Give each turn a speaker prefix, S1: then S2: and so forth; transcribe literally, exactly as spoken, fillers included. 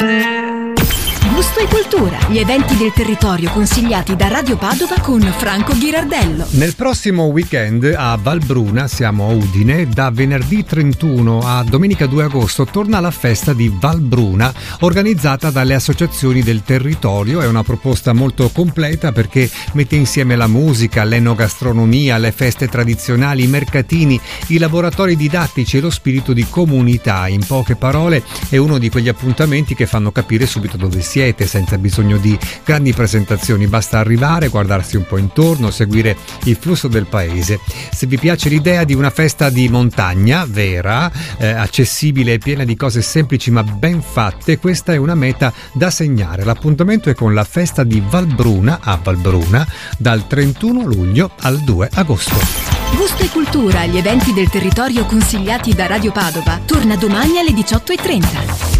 S1: Gusto e cultura, gli eventi del territorio consigliati da Radio Padova con Franco Ghirardello.
S2: Nel prossimo weekend a Valbruna, siamo a Udine, da venerdì trentuno a domenica due agosto torna la festa di Valbruna, organizzata dalle associazioni del territorio. È una proposta molto completa perché mette insieme la musica, l'enogastronomia, le feste tradizionali, i mercatini, i laboratori didattici e lo spirito di comunità. In poche parole è uno di quegli appuntamenti che fanno capire subito dove siete, senza bisogno di grandi presentazioni, basta arrivare, guardarsi un po' intorno, seguire il flusso del paese. Se vi piace l'idea di una festa di montagna vera, eh, accessibile e piena di cose semplici ma ben fatte, questa è una meta da segnare. L'appuntamento è con la festa di Valbruna a Valbruna dal trentuno luglio al due agosto.
S1: Gusto e cultura, gli eventi del territorio consigliati da Radio Padova, torna domani alle diciotto e trenta.